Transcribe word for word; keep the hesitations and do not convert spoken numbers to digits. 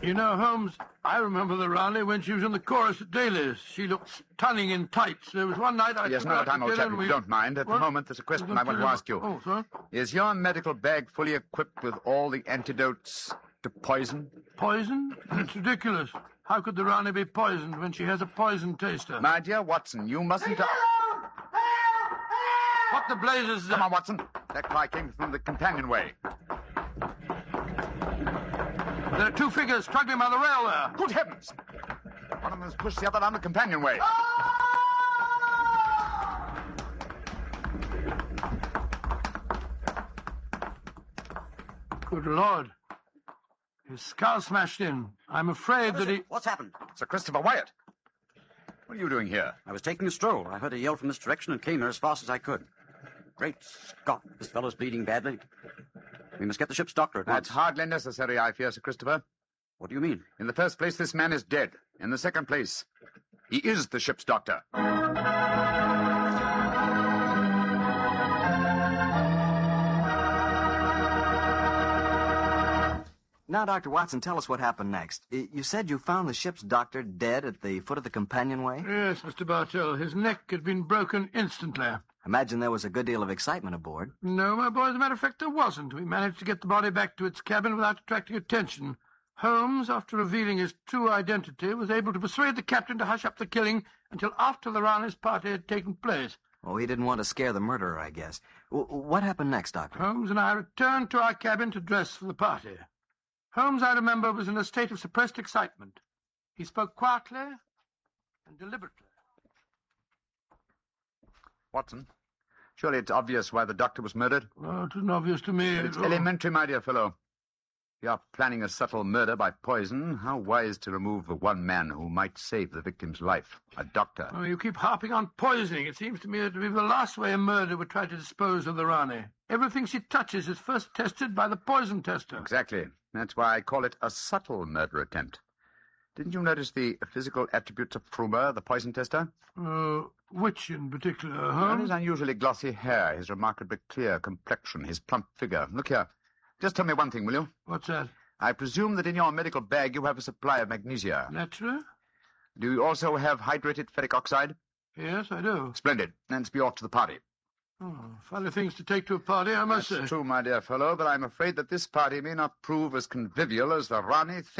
You know, Holmes, I remember the Rani when she was in the chorus at Daly's. She looked stunning in tights. There was one night I... Yes, no time, old chap, if you don't mind. At What? the moment, there's a question I want to ask you. Oh, sir? Is your medical bag fully equipped with all the antidotes to poison? Poison? It's ridiculous. How could the Rani be poisoned when she has a poison taster? My dear Watson, you mustn't... What the blazes is Come on, Watson. That cry came from the companionway. There are two figures struggling by the rail there. Good heavens! One of them has pushed the other down the companionway. Good Lord. His skull smashed in. I'm afraid that he... What's happened? Sir Christopher Wyatt. What are you doing here? I was taking a stroll. I heard a yell from this direction and came here as fast as I could. Great Scott, this fellow's bleeding badly. We must get the ship's doctor at once. That's hardly necessary, I fear, Sir Christopher. What do you mean? In the first place, this man is dead. In the second place, he is the ship's doctor. Now, Doctor Watson, tell us what happened next. You said you found the ship's doctor dead at the foot of the companionway? Yes, Mister Bartell. His neck had been broken instantly. Imagine there was a good deal of excitement aboard. No, my boy, as a matter of fact, there wasn't. We managed to get the body back to its cabin without attracting attention. Holmes, after revealing his true identity, was able to persuade the captain to hush up the killing until after the Rani's party had taken place. Oh, he didn't want to scare the murderer, I guess. W- what happened next, Doctor? Holmes and I returned to our cabin to dress for the party. Holmes, I remember, was in a state of suppressed excitement. He spoke quietly and deliberately. Watson, surely it's obvious why the doctor was murdered? Oh, it isn't obvious to me. It's Oh. elementary, my dear fellow. If you are planning a subtle murder by poison, how wise to remove the one man who might save the victim's life, a doctor. Oh, you keep harping on poisoning. It seems to me that to be the last way a murderer would try to dispose of the Rani. Everything she touches is first tested by the poison tester. Exactly. That's why I call it a subtle murder attempt. Didn't you notice the physical attributes of Frumer, the poison tester? Uh, which in particular, Well, Holmes? his unusually glossy hair, his remarkably clear complexion, his plump figure. Look here. Just tell me one thing, will you? What's that? I presume that in your medical bag you have a supply of magnesia. Naturally? Do you also have hydrated ferric oxide? Yes, I do. Splendid. Let's be off to the party. Oh, funny things to take to a party, I must That's say. true, my dear fellow, but I'm afraid that this party may not prove as convivial as the Rani thinks.